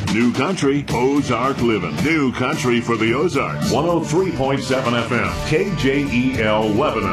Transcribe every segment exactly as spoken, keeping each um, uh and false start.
New Country, Ozark Living. New Country for the Ozarks. one oh three point seven F M, K J E L Lebanon.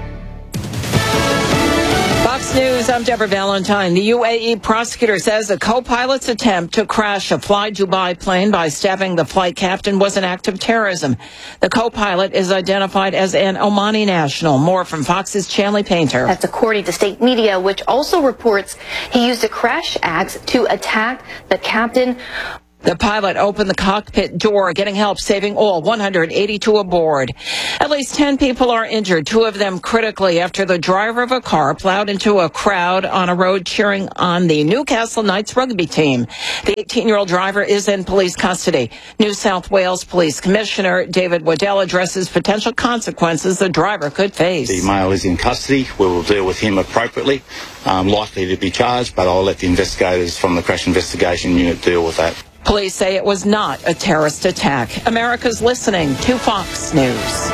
Fox News, I'm Deborah Valentine. The U A E prosecutor says a co-pilot's attempt to crash a Fly Dubai plane by stabbing the flight captain was an act of terrorism. The co-pilot is identified as an Omani national. More from Fox's Chanley Painter. That's according to state media, which also reports he used a crash axe to attack the captain. The pilot opened the cockpit door, getting help, saving all one hundred eighty-two aboard. At least ten people are injured, two of them critically, after the driver of a car plowed into a crowd on a road cheering on the Newcastle Knights rugby team. The eighteen-year-old driver is in police custody. New South Wales Police Commissioner David Waddell addresses potential consequences the driver could face. The male is in custody. We will deal with him appropriately, um, likely to be charged, but I'll let the investigators from the Crash Investigation Unit deal with that. Police say it was not a terrorist attack. America's listening to Fox News.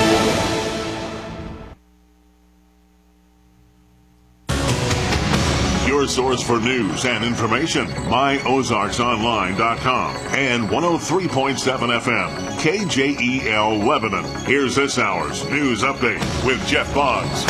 Your source for news and information, my ozarks online dot com and one oh three point seven F M, K J E L Lebanon. Here's this hour's news update with Jeff Boggs.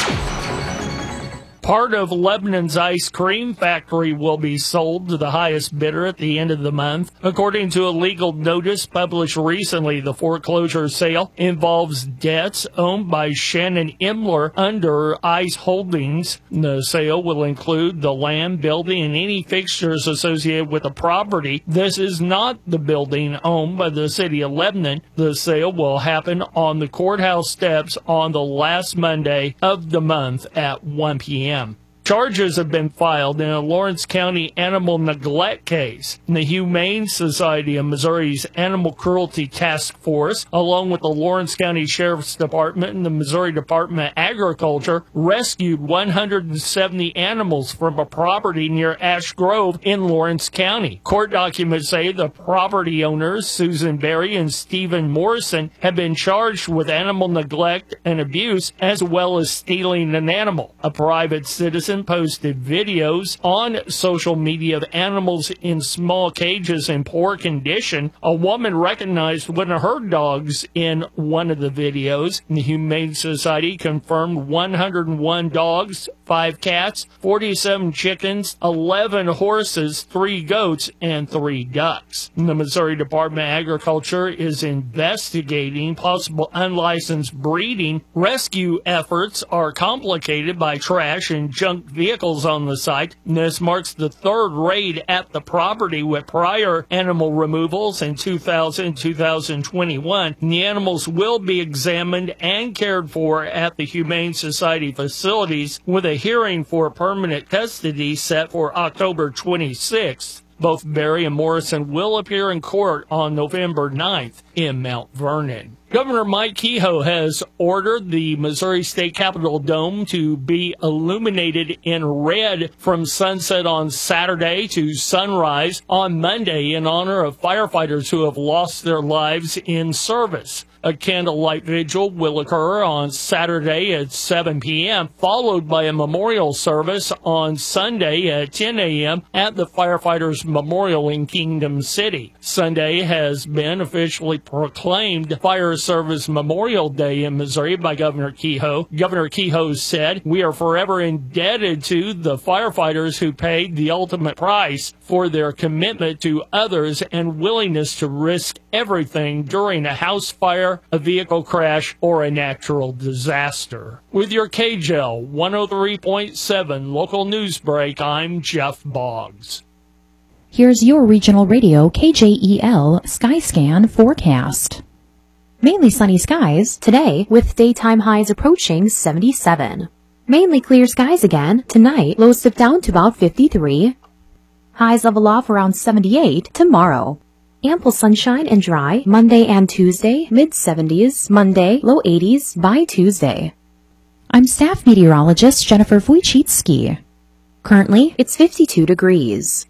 Part of Lebanon's ice cream factory will be sold to the highest bidder at the end of the month. According to a legal notice published recently, the foreclosure sale involves debts owned by Shannon Imler under ICE Holdings. The sale will include the land, building, and any fixtures associated with the property. This is not the building owned by the city of Lebanon. The sale will happen on the courthouse steps on the last Monday of the month at one p.m. Charges have been filed in a Lawrence County animal neglect case. The Humane Society of Missouri's Animal Cruelty Task Force, along with the Lawrence County Sheriff's Department and the Missouri Department of Agriculture, rescued one hundred seventy animals from a property near Ash Grove in Lawrence County. Court documents say the property owners, Susan Berry and Stephen Morrison, have been charged with animal neglect and abuse, as well as stealing an animal. A private citizen posted videos on social media of animals in small cages in poor condition. A woman recognized one of her dogs in one of the videos. The Humane Society confirmed one hundred one dogs, five cats, forty-seven chickens, eleven horses, three goats, and three ducks. The Missouri Department of Agriculture is investigating possible unlicensed breeding. Rescue efforts are complicated by trash and junk vehicles on the site. This marks the third raid at the property, with prior animal removals in two thousand and two thousand twenty-one. The animals will be examined and cared for at the Humane Society facilities, with a hearing for permanent custody set for October twenty-sixth. Both Berry and Morrison will appear in court on November ninth in Mount Vernon. Governor Mike Kehoe has ordered the Missouri State Capitol Dome to be illuminated in red from sunset on Saturday to sunrise on Monday in honor of firefighters who have lost their lives in service. A candlelight vigil will occur on Saturday at seven p.m., followed by a memorial service on Sunday at ten a.m. at the Firefighters Memorial in Kingdom City. Sunday has been officially proclaimed Fire Service Memorial Day in Missouri by Governor Kehoe. Governor Kehoe said, "We are forever indebted to the firefighters who paid the ultimate price for their commitment to others and willingness to risk everything during a house fire, a vehicle crash, or a natural disaster." With your K J E L one oh three point seven local news break, I'm Jeff Boggs. Here's your regional radio K J E L Skyscan forecast. Mainly sunny skies today, with daytime highs approaching seventy-seven. Mainly clear skies again tonight, lows dip down to about fifty-three. Highs level off around seventy-eight tomorrow. Ample sunshine and dry Monday and Tuesday, mid seventies, Monday, low eighties by Tuesday. I'm staff meteorologist Jennifer Wojcicki. Currently, it's fifty-two degrees.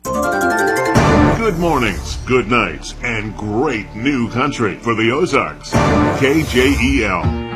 Good mornings, good nights, and great new country for the Ozarks. K J E L.